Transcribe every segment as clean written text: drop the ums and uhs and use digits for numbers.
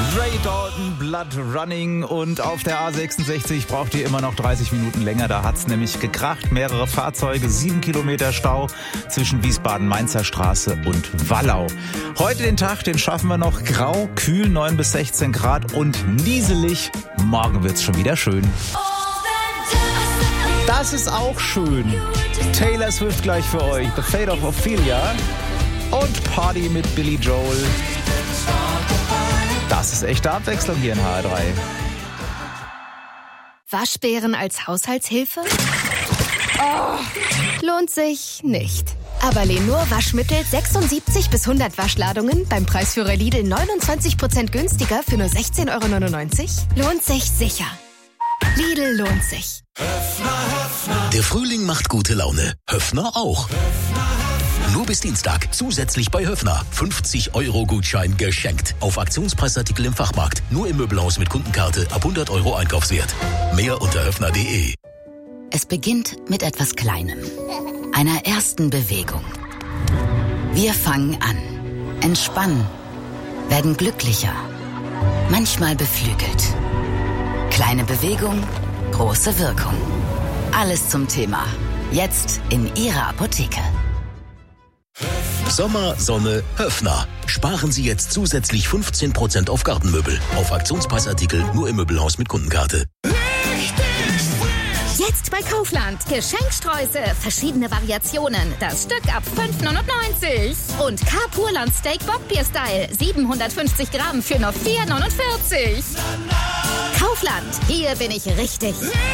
Ray Dalton, Blood Running, und auf der A66 braucht ihr immer noch 30 Minuten länger. Da hat's nämlich gekracht. Mehrere Fahrzeuge, 7 Kilometer Stau zwischen Wiesbaden-Mainzer Straße und Wallau. Heute den Tag, den schaffen wir noch. Grau, kühl, 9 bis 16 Grad und nieselig. Morgen wird's schon wieder schön. Das ist auch schön. Taylor Swift gleich für euch. The Fate of Ophelia und Party mit Billy Joel. Das ist echte Abwechslung hier in HR3. Waschbären als Haushaltshilfe? Oh, lohnt sich nicht. Aber Lenur Waschmittel 76 bis 100 Waschladungen beim Preisführer Lidl 29% günstiger für nur 16,99 € lohnt sich sicher. Lidl lohnt sich. Der Frühling macht gute Laune. Höffner auch. Nur bis Dienstag zusätzlich bei Höffner 50-Euro-Gutschein geschenkt. Auf Aktionspreisartikel im Fachmarkt. Nur im Möbelhaus mit Kundenkarte ab 100 € Einkaufswert. Mehr unter höffner.de. Es beginnt mit etwas Kleinem. Einer ersten Bewegung. Wir fangen an, entspannen, werden glücklicher, manchmal beflügelt. Kleine Bewegung, große Wirkung. Alles zum Thema. Jetzt in Ihrer Apotheke. Sommer, Sonne, Höffner. Sparen Sie jetzt zusätzlich 15% auf Gartenmöbel. Auf Aktionspreisartikel nur im Möbelhaus mit Kundenkarte. Jetzt bei Kaufland. Geschenksträuße, verschiedene Variationen. Das Stück ab 5,99 €. Und Carpurland Steak Bockbier-Style. 750 Gramm für nur 4,49 €. Kaufland, hier bin ich richtig.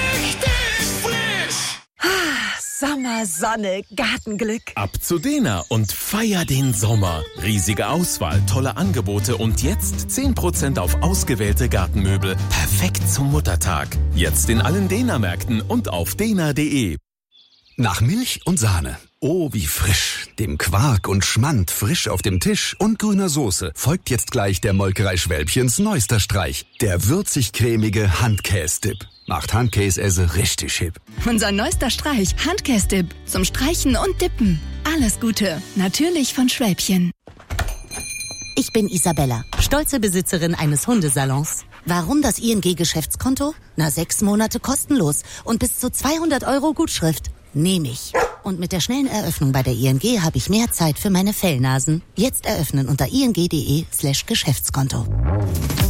Sommer, Sonne, Gartenglück. Ab zu Dena und feier den Sommer. Riesige Auswahl, tolle Angebote und jetzt 10% auf ausgewählte Gartenmöbel. Perfekt zum Muttertag. Jetzt in allen Dena-Märkten und auf dena.de. Nach Milch und Sahne. Oh, wie frisch. Dem Quark und Schmand frisch auf dem Tisch und grüner Soße folgt jetzt gleich der Molkerei Schwälbchens neuester Streich. Der würzig-cremige Handkäse-Dip. Macht Handkäse richtig hip. Unser neuester Streich, Handkäse-Dip. Zum Streichen und Dippen. Alles Gute. Natürlich von Schwälbchen. Ich bin Isabella, stolze Besitzerin eines Hundesalons. Warum das ING-Geschäftskonto? 6 Monate kostenlos und bis zu 200 € Gutschrift. Nehme ich. Und mit der schnellen Eröffnung bei der ING habe ich mehr Zeit für meine Fellnasen. Jetzt eröffnen unter ing.de/Geschäftskonto.